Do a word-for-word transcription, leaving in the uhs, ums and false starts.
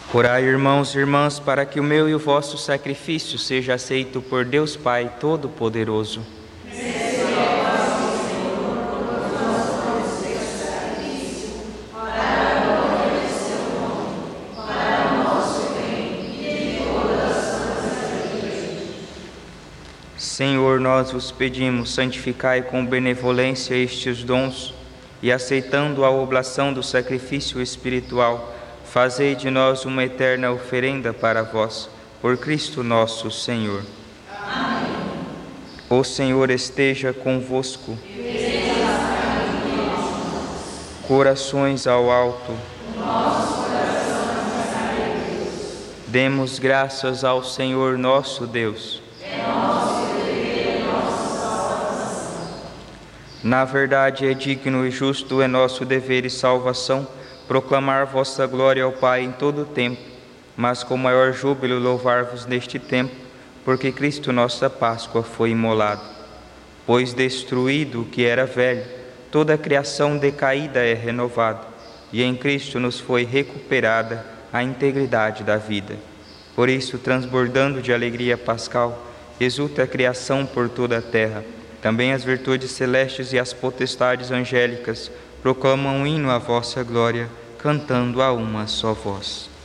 Orai, irmãos e irmãs, para que o meu e o vosso sacrifício seja aceito por Deus Pai Todo-Poderoso. Senhor, nós vos pedimos, santificai com benevolência estes dons e, aceitando a oblação do sacrifício espiritual, fazei de nós uma eterna oferenda para vós, por Cristo nosso Senhor. Amém. O Senhor esteja convosco. Corações ao alto. Demos graças ao Senhor nosso Deus. Na verdade, é digno e justo, é nosso dever e salvação proclamar vossa glória ao Pai em todo o tempo, mas com maior júbilo louvar-vos neste tempo, porque Cristo nossa Páscoa foi imolado. Pois destruído o que era velho, toda a criação decaída é renovada, e em Cristo nos foi recuperada a integridade da vida. Por isso, transbordando de alegria pascal, exulta a criação por toda a terra. Também as virtudes celestes e as potestades angélicas proclamam um hino à vossa glória, cantando a uma só voz.